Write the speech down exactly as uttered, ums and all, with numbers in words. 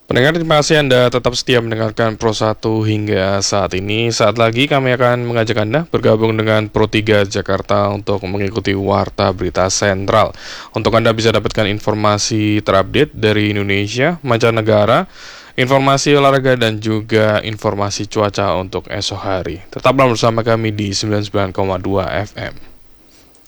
Pendengar, terima kasih Anda tetap setia mendengarkan Pro satu hingga saat ini. Saat lagi kami akan mengajak Anda bergabung dengan Pro tiga Jakarta untuk mengikuti Warta Berita Sentral. Untuk Anda bisa dapatkan informasi terupdate dari Indonesia, mancanegara, informasi olahraga, dan juga informasi cuaca untuk esok hari. Tetaplah bersama kami di sembilan puluh sembilan koma dua F M.